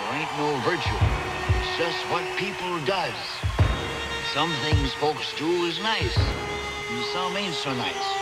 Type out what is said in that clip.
There ain't no virtue. It's just what people does. Some things folks do is nice, and some ain't so nice.